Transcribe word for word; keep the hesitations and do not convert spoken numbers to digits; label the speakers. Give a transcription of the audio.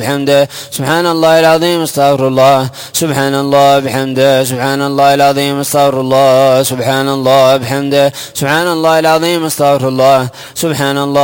Speaker 1: بحمده سبحان الله العظيم استغفر الله سبحان الله بحمده سبحان الله العظيم استغفر الله سبحان الله بحمده سبحان الله العظيم استغفر الله سبحان الله